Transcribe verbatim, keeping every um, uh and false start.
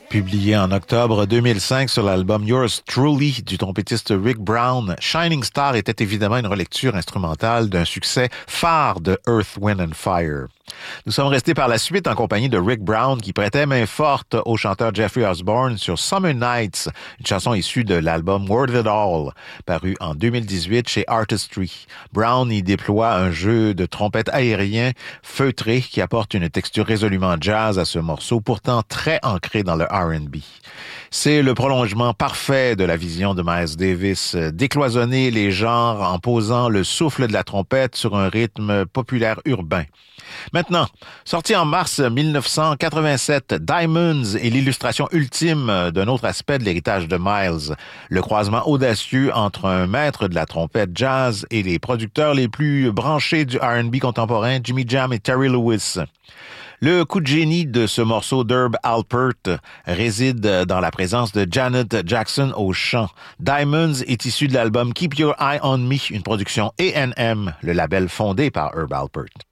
Publié en octobre deux mille cinq sur l'album Yours Truly du trompettiste Rick Brown, Shining Star était évidemment une relecture instrumentale d'un succès phare de Earth, Wind and Fire. Nous sommes restés par la suite en compagnie de Rick Brown qui prêtait main forte au chanteur Jeffrey Osborne sur Summer Nights, une chanson issue de l'album Worth It All, paru en deux mille dix-huit chez Artistry. Brown y déploie un jeu de trompette aérien feutré qui apporte une texture résolument jazz à ce morceau, pourtant très ancré dans le R and B. C'est le prolongement parfait de la vision de Miles Davis, décloisonner les genres en posant le souffle de la trompette sur un rythme populaire urbain. Maintenant, sorti en mars dix-neuf cent quatre-vingt-sept, Diamonds est l'illustration ultime d'un autre aspect de l'héritage de Miles, le croisement audacieux entre un maître de la trompette jazz et les producteurs les plus branchés du R and B contemporain, Jimmy Jam et Terry Lewis. Le coup de génie de ce morceau d'Herb Alpert réside dans la présence de Janet Jackson au chant. Diamonds est issu de l'album Keep Your Eye on Me, une production A and M, le label fondé par Herb Alpert.